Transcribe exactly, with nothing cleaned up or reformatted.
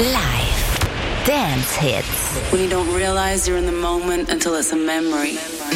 Live. Dance Hits. When you don't realize you're in the moment until it's a memory.